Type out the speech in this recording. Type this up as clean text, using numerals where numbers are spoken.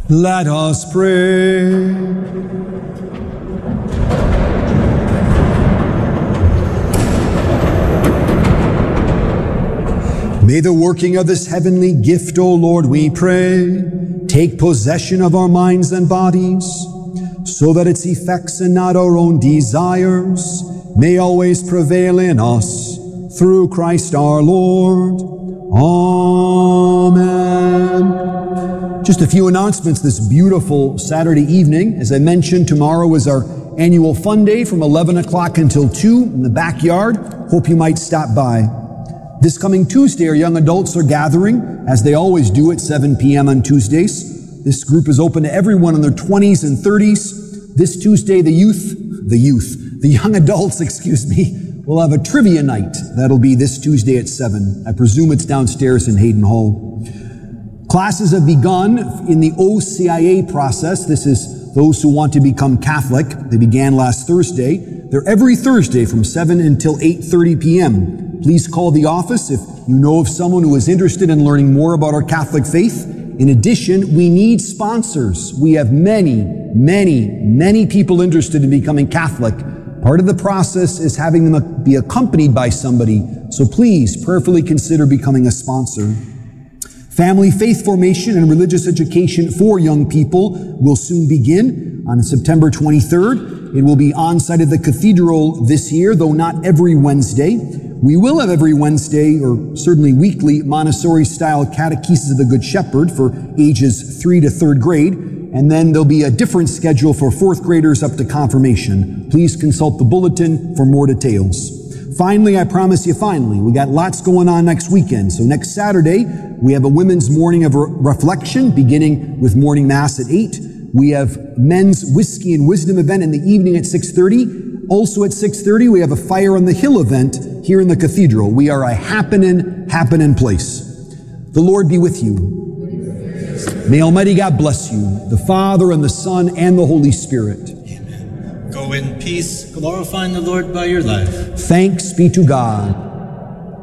Let us pray. May the working of this heavenly gift, O Lord, we pray, take possession of our minds and bodies, so that its effects and not our own desires may always prevail in us, through Christ our Lord. Amen. Just a few announcements this beautiful Saturday evening. As I mentioned, tomorrow is our annual fun day from 11 o'clock until 2 in the backyard. Hope you might stop by. This coming Tuesday, our young adults are gathering, as they always do at 7 p.m. on Tuesdays. This group is open to everyone in their 20s and 30s. This Tuesday, the young adults, will have a trivia night. That'll be this Tuesday at 7. I presume it's downstairs in Hayden Hall. Classes have begun in the OCIA process. This is those who want to become Catholic. They began last Thursday. They're every Thursday from 7 until 8:30 p.m. Please call the office if you know of someone who is interested in learning more about our Catholic faith. In addition, we need sponsors. We have many people interested in becoming Catholic. Part of the process is having them be accompanied by somebody. So please prayerfully consider becoming a sponsor. Family faith formation and religious education for young people will soon begin on September 23rd. It will be on site at the cathedral this year, though not every Wednesday. We will have every Wednesday, or certainly weekly, Montessori-style catechesis of the Good Shepherd for ages 3 to 3rd grade, and then there'll be a different schedule for 4th graders up to confirmation. Please consult the bulletin for more details. Finally, we got lots going on next weekend. So next Saturday, we have a women's morning of reflection, beginning with morning mass at 8. We have men's whiskey and wisdom event in the evening at 6:30. Also at 6:30, we have a Fire on the Hill event here in the cathedral. We are a happening place. The Lord be with you. May Almighty God bless you, the Father and the Son and the Holy Spirit. Amen. Go in peace, glorifying the Lord by your life. Thanks be to God.